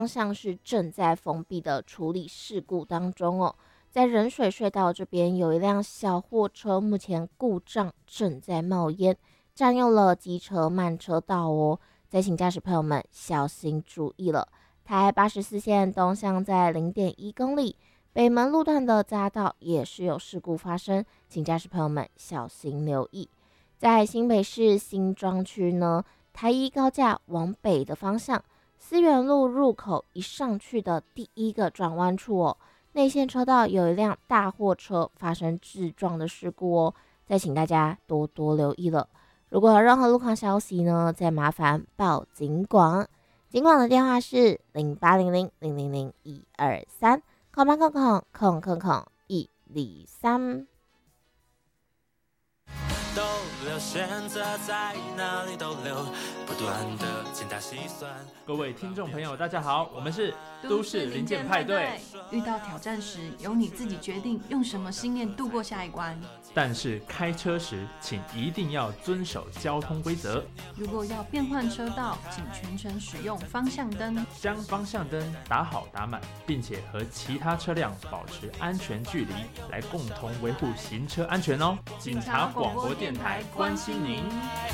方向是正在封闭的处理事故当中哦。在仁水隧道这边有一辆小货车，目前故障正在冒烟，占用了机车慢车道哦。再请驾驶朋友们小心注意了。台84线东向在 0.1 公里，北门路段的匝道也是有事故发生，请驾驶朋友们小心留意。在新北市新庄区呢，台一高架往北的方向，思源路入口一上去的第一个转弯处哦，内线车道有一辆大货车发生致撞的事故哦，再请大家多多留意了。如果有任何路况消息呢，再麻烦报警广。警广的电话是0800000123，空八空空空空空123。 逗留，选择在哪里逗留，不断的精打细算。 各位听众朋友大家好，我们是都市零件派对。 遇到挑战时，由你自己决定用什么信念度过下一关。 但是开车时，请一定要遵守交通规则。 如果要变换车道，请全程使用方向灯， 将方向灯打好打满，并且和其他车辆保持安全距离，来共同维护行车安全哦。警察广播电台关心您。